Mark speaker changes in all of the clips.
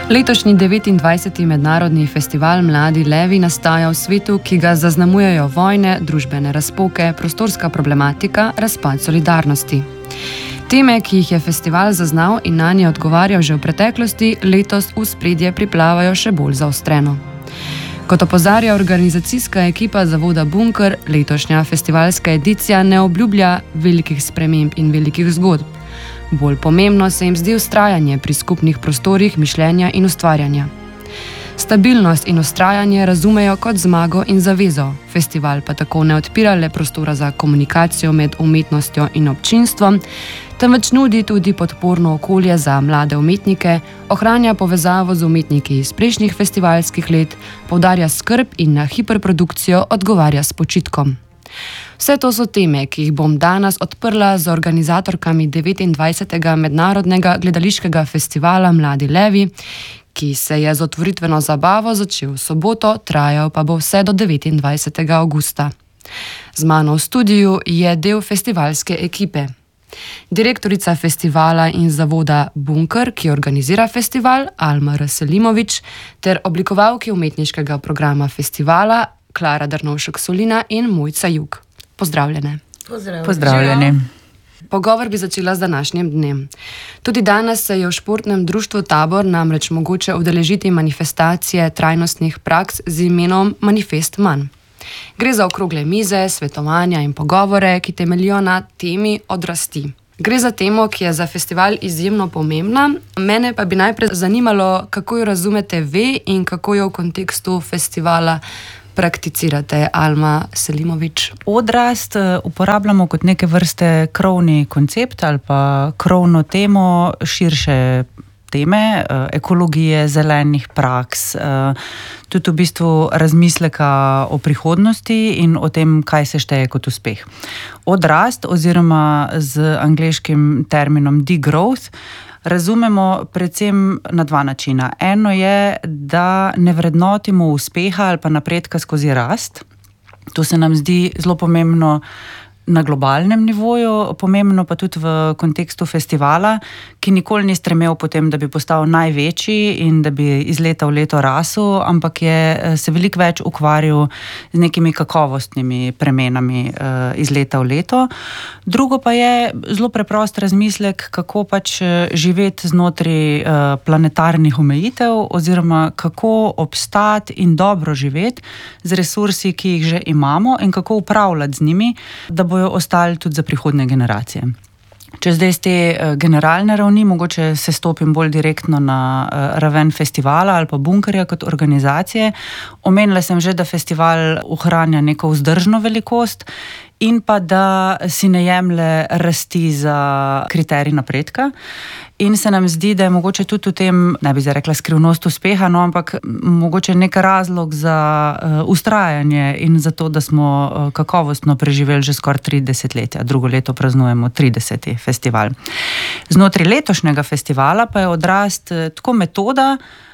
Speaker 1: Letošnji 29. mednarodni festival Mladi levi nastaja v svetu, ki ga zaznamujejo vojne, družbene razpoke, prostorska problematika, razpad solidarnosti. Teme, ki jih je festival zaznal in nanje odgovarjal že v preteklosti, letos v spredje priplavajo še bolj zaostreno. Kot opozarja organizacijska ekipa zavoda Bunker, letošnja festivalska edicija ne obljublja velikih sprememb in velikih zgodb. Bolj pomembno se jim zdi vztrajanje pri skupnih prostorih mišljenja in ustvarjanja. Stabilnost in vztrajanje razumejo kot zmago in zavezo. Festival pa tako ne odpira le prostora za komunikacijo med umetnostjo in občinstvom, temveč nudi tudi podporno okolje za mlade umetnike, ohranja povezavo z umetniki iz prejšnjih festivalskih let, poudarja skrb in na hiperprodukcijo odgovarja s počitkom. Vse to so teme, ki jih bom danes odprla z organizatorkami 29. mednarodnega gledališkega festivala Mladi levi, ki se je z otvoritveno zabavo začel v soboto, trajal pa bo vse do 29. avgusta. Z mano v studiu je del festivalske ekipe. Direktorica festivala in zavoda Bunker, ki organizira festival, Alma R. Selimović, ter oblikovalki umetniškega programa festivala, Klara Drnovšek-Solina in Mojca Jug. Pozdravljene.
Speaker 2: Pozdravljeni.
Speaker 1: Pogovor bi začela z današnjim dnem. Tudi danes se je v športnem društvu Tabor namreč mogoče udeležiti manifestacije trajnostnih praks z imenom Manifest Manj. Gre za okrogle mize, svetovanja in pogovore, ki temeljijo na temi odrasti. Gre za temo, ki je za festival izjemno pomembna. Mene pa bi najprej zanimalo, kako jo razumete vi in kako jo v kontekstu festivala prakticirate, Alma Selimović.
Speaker 2: Odrast uporabljamo kot neke vrste krovni koncept ali pa krovno temo širše teme, ekologije, zelenih praks, tudi v bistvu razmisleka o prihodnosti in o tem, kaj se šteje kot uspeh. Odrast oziroma z angleškim terminom degrowth razumemo predvsem na dva načina. Eno je, da ne vrednotimo uspeha ali pa napredka skozi rast. To se nam zdi zelo pomembno na globalnem nivoju, pomembno pa tudi v kontekstu festivala, ki nikoli ni stremel potem, da bi postal največji in da bi iz leta v leto rasel, ampak je se veliko več ukvarjal z nekimi kakovostnimi premenami iz leta v leto. Drugo pa je zelo preprost razmislek, kako pač živeti znotraj planetarnih omejitev oziroma kako obstati in dobro živeti z resursi, ki jih že imamo in kako upravljati z njimi, da bojo ostali tudi za prihodnje generacije. Če zdaj z te generalne ravni mogoče se stopim bolj direktno na raven festivala ali pa Bunkerja kot organizacije, omenila sem že, da festival ohranja neko vzdržno velikost in pa da si ne jemlje rasti za kriterij napredka. In se nam zdi, da je mogoče tudi v tem, ne bi zdaj rekla skrivnost uspeha, no, ampak mogoče nek razlog za vztrajanje in za to, da smo kakovostno preživeli že skoraj 30 let. Drugo leto praznujemo 30. festival. Znotraj letošnjega festivala pa je odrast tako metoda,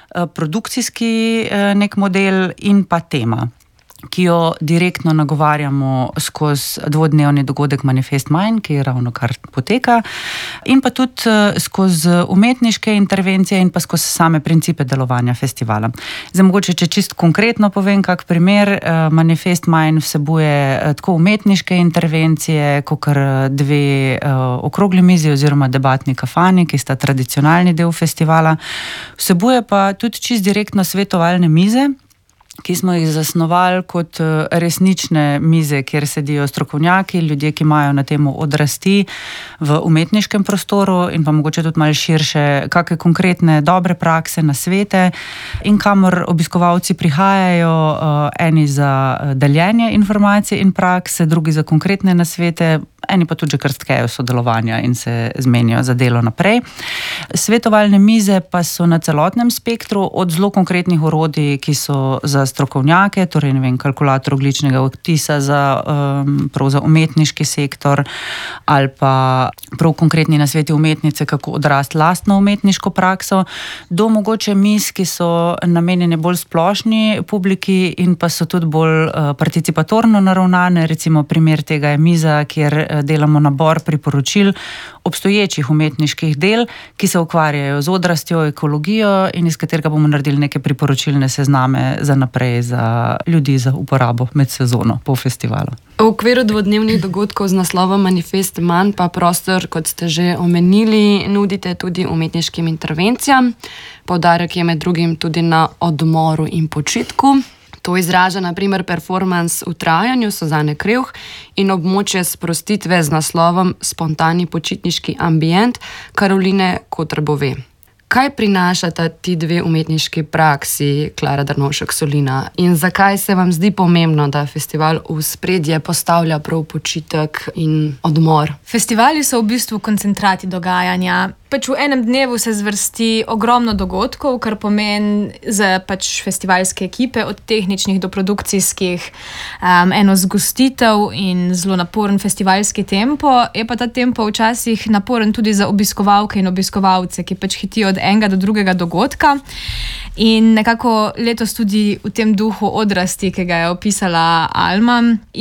Speaker 2: produkcijski nek model in pa tema, ki jo direktno nagovarjamo skozi dvodnevni dogodek Manifest Manj, ki ravno kar poteka, in pa tudi skozi umetniške intervencije in pa skozi same principe delovanja festivala. Zdaj mogoče, če čisto konkretno povem kak primer, Manifest Manj vsebuje tako umetniške intervencije, kakor dve okrogli mizi oziroma debatni kafani, ki sta tradicionalni del festivala. Vsebuje pa tudi čisto direktno svetovalne mize, ki smo jih zasnovali kot resnične mize, kjer sedijo strokovnjaki, ljudje, ki imajo na temo odrasti v umetniškem prostoru in pa mogoče tudi malo širše, kakšne konkretne dobre prakse na svete in kamor obiskovalci prihajajo, eni za deljenje informacij in prakse, drugi za konkretne nasvete, eni pa tudi že kar stkejo sodelovanja in se zmenijo za delo naprej. Svetovalne mize pa so na celotnem spektru, od zelo konkretnih orodij, ki so za strokovnjake, torej ne vem, kalkulator ogljičnega odtisa prav za umetniški sektor ali pa prav konkretni nasveti umetnice, kako odrasti lastno umetniško prakso, do mogoče miz, ki so namenjene bolj splošni publiki in pa so tudi bolj participatorno naravnane. Recimo primer tega je miza, kjer delamo nabor priporočil obstoječih umetniških del, ki se ukvarjajo z odrastjo, ekologijo in iz katerega bomo naredili neke priporočilne sezname za naprej za ljudi za uporabo med sezono po festivalu.
Speaker 1: V okviru dvodnevnih dogodkov z naslovom Manifest manj pa prostor, kot ste že omenili, nudite tudi umetniškim intervencijam. Poudarek je med drugim tudi na odmoru in počitku. To izraža na primer performans v trajanju Suzane Krevh in območje sprostitve z naslovom Spontani počitniški ambient Karoline Kotrbove. Kaj prinašata ti dve umetniški praksi, Klara Drnovšek-Solina, in zakaj se vam zdi pomembno, da festival v ospredje postavlja prav počitek in odmor?
Speaker 3: Festivali so v bistvu koncentrati dogajanja. V enem dnevu se zvrsti ogromno dogodkov, kar pomeni za festivalske ekipe, od tehničnih do produkcijskih, eno zgostitev in zelo naporen festivalski tempo. Je pa ta tempo včasih naporen tudi za obiskovalke in obiskovalce, ki hitijo od enega do drugega dogodka. In nekako letos tudi v tem duhu odrasti, ki ga je opisala Alma,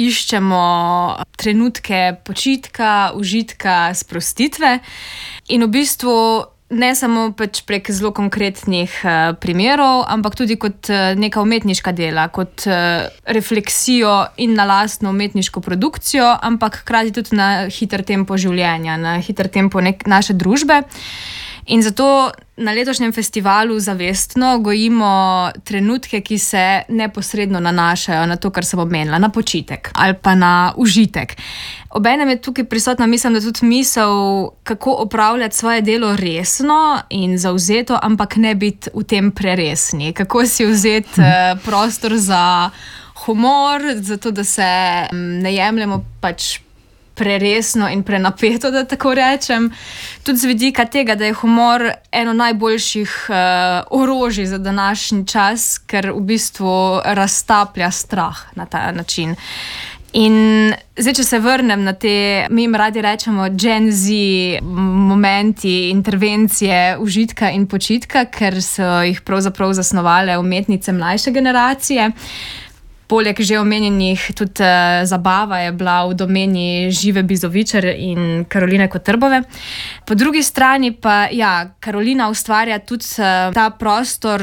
Speaker 3: iščemo trenutke počitka, užitka, sprostitve. In v bistvu ne samo prek zelo konkretnih primerov, ampak tudi kot neka umetniška dela, kot refleksijo in na lastno umetniško produkcijo, ampak hkrati tudi na hiter tempo življenja, na hiter tempo naše družbe. In zato na letošnjem festivalu zavestno gojimo trenutke, ki se neposredno nanašajo na to, kar sem omenila, na počitek ali pa na užitek. Obenem je tukaj prisotna, mislim, da tudi misel, kako opravljati svoje delo resno in zavzeto, ampak ne biti v tem preresni. Kako si vzeti prostor za humor, zato da se ne jemljemo preresno in prenapeto, da tako rečem. Tudi z vidika tega, da je humor eno najboljših orožij za današnji čas, ker v bistvu raztaplja strah na ta način. In zdaj, če se vrnem na te, mi jim radi rečemo Gen Z momenti, intervencije užitka in počitka, ker so jih pravzaprav zasnovale umetnice mlajše generacije. Poleg že omenjenih tudi zabava je bila v domeni Žive Bizovičar in Karoline Kotrbove. Po drugi strani pa Karolina ustvarja tudi ta prostor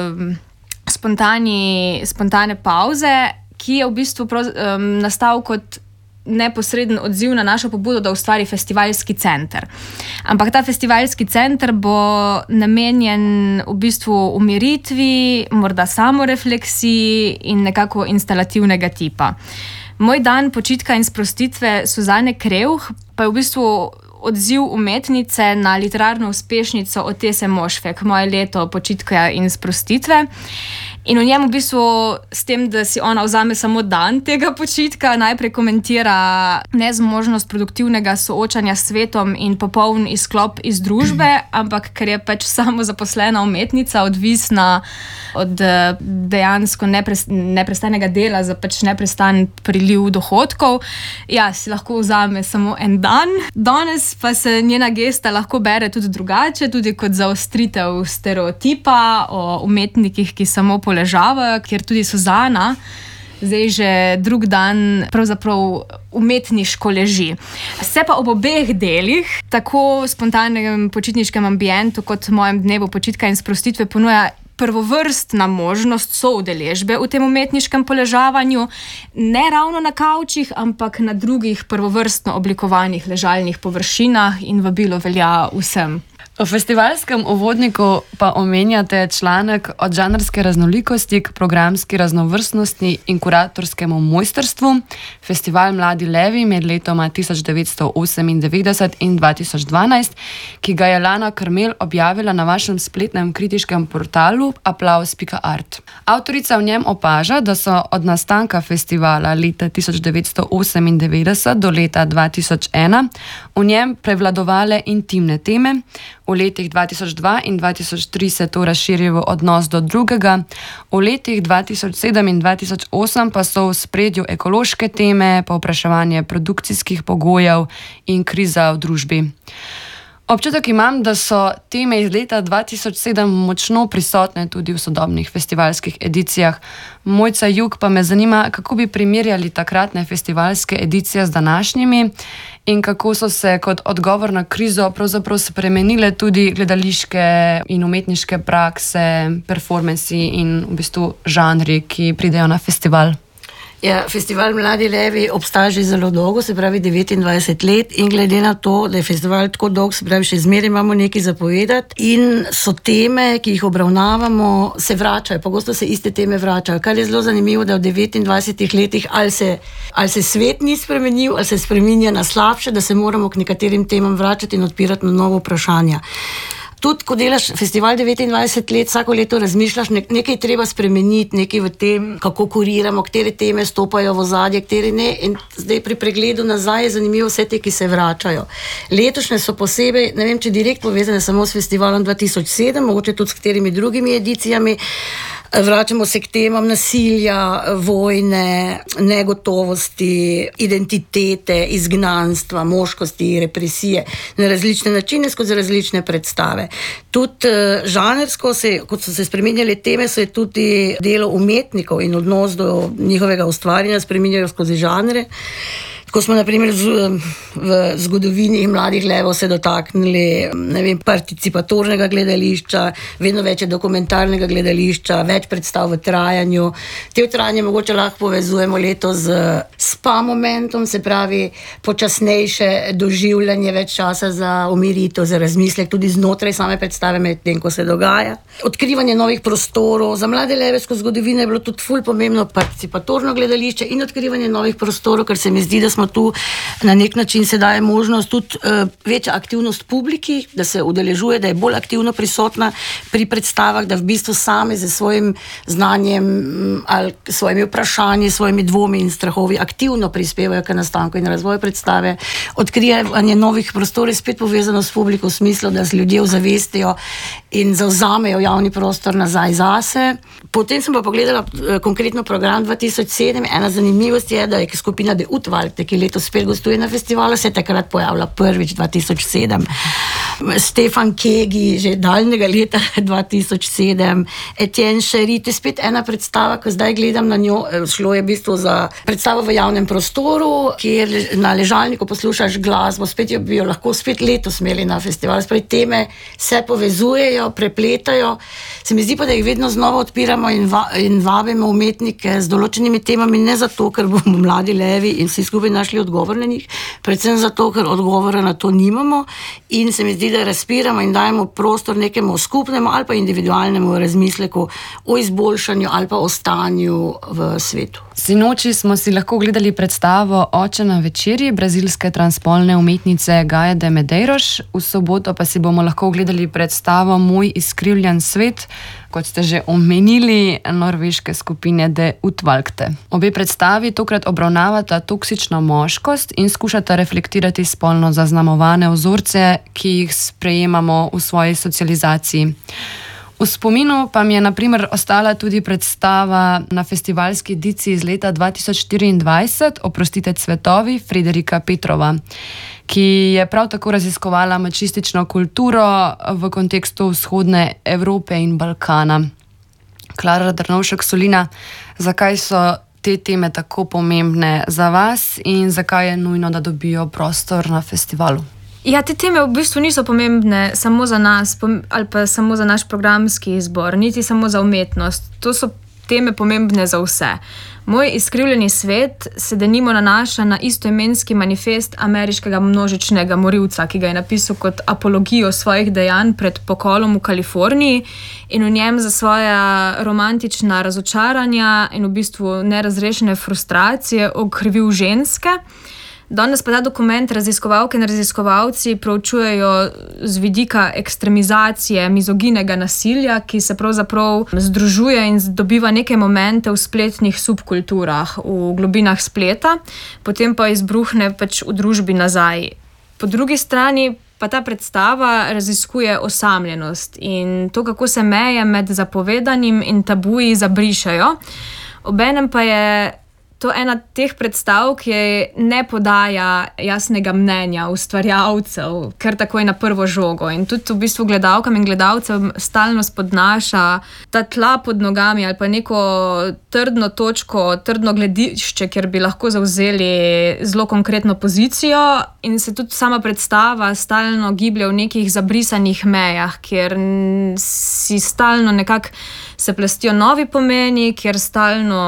Speaker 3: spontane pauze, ki je v bistvu nastal kot neposreden odziv na našo pobudo, da ustvari festivalski center. Ampak ta festivalski center bo namenjen v bistvu umiritvi, morda samorefleksiji in nekako instalativnega tipa. Moj dan počitka in sprostitve Suzane Krevh pa je v bistvu odziv umetnice na literarno uspešnico Otese Mošfek, Moje leto počitka in sprostitve. In v njem v bistvu s tem, da si ona vzame samo dan tega počitka, najprej komentira nezmožnost produktivnega soočanja s svetom in popoln izklop iz družbe, ampak ker je samo zaposlena umetnica, odvisna od dejansko neprestanega dela za neprestan priliv dohodkov, si lahko vzame samo en dan. Danes pa se njena gesta lahko bere tudi drugače, tudi kot zaostritev stereotipa o umetnikih, ki samo poležavajo, kjer tudi Suzana zdaj že drug dan pravzaprav umetniško leži. Se pa ob obeh delih, tako spontanem počitniškem ambientu kot mojem dnevu počitka in sprostitve, ponuja prvovrstna možnost soudeležbe v tem umetniškem poležavanju, ne ravno na kavčih, ampak na drugih prvovrstno oblikovanih ležalnih površinah, in vabilo velja vsem.
Speaker 1: V festivalskem uvodniku pa omenjate članek od žanrske raznolikosti k programski raznovrstnosti in kuratorskemu mojstrstvu. Festival Mladi levi med letoma 1998 in 2012, ki ga je Lana Karmel objavila na vašem spletnem kritiškem portalu applaus.art. Avtorica v njem opaža, da so od nastanka festivala leta 1998 do leta 2001 v njem prevladovale intimne teme. V letih 2002 in 2003 se to razširi v odnos do drugega, v letih 2007 in 2008 pa so v spredju ekološke teme, povpraševanje produkcijskih pogojev in kriza v družbi. Občutek imam, da so teme iz leta 2007 močno prisotne tudi v sodobnih festivalskih edicijah. Mojca Jug pa me zanima, kako bi primerjali takratne festivalske edicije z današnjimi in kako so se kot odgovor na krizo pravzaprav spremenile tudi gledališke in umetniške prakse, performansi in v bistvu žanri, ki pridejo na festival.
Speaker 4: Ja, festival Mladi levi obstaja že zelo dolgo, se pravi 29 let, in glede na to, da je festival tako dolg, se pravi, še zmeraj imamo nekaj za povedati in so teme, ki jih obravnavamo, se vračajo, pogosto se iste teme vračajo. Kar je zelo zanimivo, da v 29 letih ali se svet ni spremenil, ali se spreminja na slabše, da se moramo k nekaterim temam vračati in odpirati na novo vprašanja. Tudi, ko delaš festival 29 let, vsako leto razmišljaš, nekaj treba spremeniti, nekaj v tem, kako kuriramo, katere teme stopajo v ozadje, katere ne. In zdaj pri pregledu nazaj je zanimivo vse te, ki se vračajo. Letošnje so posebej, ne vem, če direkt povezane samo s festivalom 2007, mogoče tudi s katerimi drugimi edicijami. Vračamo se k temam nasilja, vojne, negotovosti, identitete, izgnanstva, moškosti, represije na različne načine, skozi različne predstave. Tudi žanrsko, kot so se spreminjale teme, so je tudi delo umetnikov in odnos do njihovega ustvarjanja spreminjajo skozi žanre. Ko smo, na primer, v zgodovini Mladih levov se dotaknili, ne vem, participatornega gledališča, vedno več je dokumentarnega gledališča, več predstav v trajanju. Te v trajanju mogoče lahko povezujemo leto z spa momentom, se pravi počasnejše doživljanje, več časa za umiritev, za razmislek, tudi znotraj same predstave med tem, ko se dogaja. Odkrivanje novih prostorov. Za Mlade leve skozi zgodovino je bilo tudi ful pomembno participatorno gledališče in odkrivanje novih prostorov, ker se mi zdi, da smo tu na nek način se daje možnost tudi večja aktivnost publiki, da se udeležuje, da je bolj aktivno prisotna pri predstavah, da v bistvu same z svojim znanjem ali svojimi vprašanji, svojimi dvomi in strahovi aktivno prispevajo k nastanku in razvoju predstave. Odkrivanje novih prostorov je spet povezano s publiko v smislu, da se ljudje ozavestijo in zavzamejo javni prostor nazaj zase. Potem sem pa pogledala konkretno program 2007. Ena zanimivost je, da je skupina De Utvalkte, ki letos spet gostuje na festivalu, se je takrat pojavila prvič 2007. Stefan Kegi, že daljnega leta 2007. Etienne Chery, to je spet ena predstava, ko zdaj gledam na njo, šlo je v bistvu za predstavo v javnem prostoru, kjer na ležalniku poslušaš glasbo, spet bi jo lahko spet letos imeli na festivalu. Spravi, teme se povezujejo, prepletajo. Se mi zdi pa, da jih vedno znova odpiramo in vabimo umetnike z določenimi temami, ne zato, ker bomo Mladi levi in vsi skupaj našli odgovor na njih, predvsem zato, ker odgovora na to nimamo in se mi zdi, da razpiramo in dajemo prostor nekemu skupnemu ali pa individualnemu razmisleku o izboljšanju ali pa o stanju v svetu.
Speaker 1: Sinoči smo si lahko gledali predstavo Oče na večerji brazilske transpolne umetnice Gaje de Medeiros, v soboto pa si bomo lahko gledali predstavo Moj izkrivljen svet, kot ste že omenili, norveške skupine De Utvalkte. Obe predstavi tokrat obravnavata toksično moškost in skušata reflektirati spolno zaznamovane vzorce, ki jih sprejemamo v svoji socializaciji. V spominu pa mi je na primer ostala tudi predstava na festivalski ediciji iz leta 2024, Oprostite cvetovi, Friderika Petrova, ki je prav tako raziskovala mačistično kulturo v kontekstu vzhodne Evrope in Balkana. Klara Drnovšek-Solina, zakaj so te teme tako pomembne za vas in zakaj je nujno, da dobijo prostor na festivalu?
Speaker 3: Ja, te teme v bistvu niso pomembne samo za nas ali pa samo za naš programski izbor, niti samo za umetnost. To so teme pomembne za vse. Moj izkrivljeni svet se denimo nanaša na istoimenski manifest ameriškega množičnega morilca, ki ga je napisal kot apologijo svojih dejanj pred pokolom v Kaliforniji in v njem za svoja romantična razočaranja in v bistvu nerazrešene frustracije okrivil ženske. Danes pa ta dokument raziskovalke in raziskovalci proučujejo z vidika ekstremizacije mizoginega nasilja, ki se pravzaprav združuje in dobiva neke momente v spletnih subkulturah, v globinah spleta, potem pa izbruhne pač v družbi nazaj. Po drugi strani pa ta predstava raziskuje osamljenost in to, kako se meje med zapovedanim in tabuji zabrišajo. Obenem pa je to ena teh predstav, ki ne podaja jasnega mnenja ustvarjalcev, ker takoj na prvo žogo. In tudi v bistvu gledalkam in gledalcem stalno spodnaša ta tla pod nogami ali pa neko trdno točko, trdno gledišče, kjer bi lahko zavzeli zelo konkretno pozicijo, in se tudi sama predstava stalno giblje v nekih zabrisanih mejah, kjer si stalno nekako se plestijo novi pomeni, kjer stalno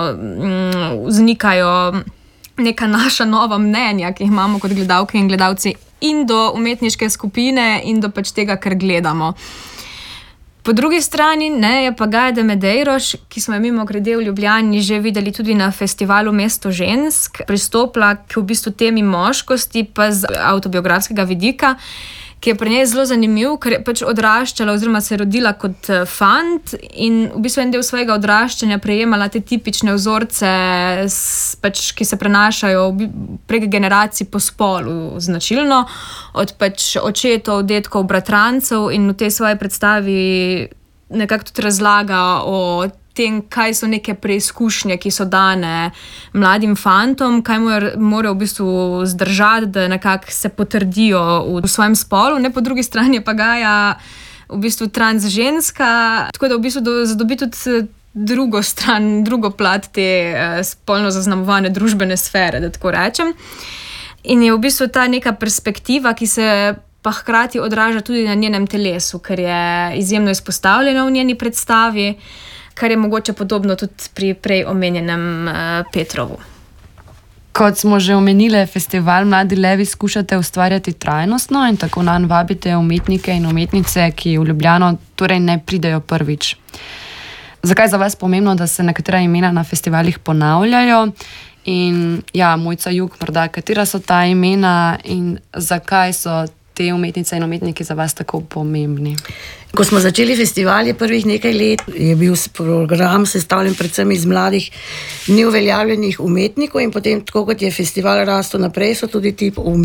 Speaker 3: vznikajo neka naša nova mnenja, ki jih imamo kot gledalke in gledalci in do umetniške skupine in do pač tega, kar gledamo. Po drugi strani je pa Gaja de Medeiros, ki smo jo mimogrede v Ljubljani že videli tudi na festivalu Mesto žensk, pristopila k v bistvu temi moškosti pa z avtobiografskega vidika, ki je pri njej zelo zanimiv, ker je pač odraščala oziroma se je rodila kot fant in v bistvu en del svojega odraščanja prejemala te tipične vzorce, ki se prenašajo prek generacij po spolu značilno, od pač očetov, dedkov, bratrancev, in v tej svoji predstavi nekako tudi razlaga o tem, kaj so neke preizkušnje, ki so dane mladim fantom, kaj morajo v bistvu zdržati, da nekako se potrdijo v svojem spolu. Po drugi strani je pa Gaja v bistvu trans ženska, tako da v bistvu zadobi tudi drugo stran, drugo plat te spolno zaznamovane družbene sfere, da tako rečem. In je v bistvu ta neka perspektiva, ki se pa hkrati odraža tudi na njenem telesu, ker je izjemno izpostavljena v njeni predstavi, kar je mogoče podobno tudi pri prej omenjenem Petrovu.
Speaker 1: Kot smo že omenili, festival Mladi levi skušate ustvarjati trajnostno in tako nanj vabite umetnike in umetnice, ki v Ljubljano torej ne pridejo prvič. Zakaj je za vas pomembno, da se nekatera imena na festivalih ponavljajo? In Mojca Jug, morda, katera so ta imena in zakaj so te umetnice in umetniki za vas tako pomembni?
Speaker 4: Ko smo začeli festival, prvih nekaj let je bil program sestavljen predvsem iz mladih neuveljavljenih umetnikov in potem, tako kot je festival rastel naprej, so tudi ti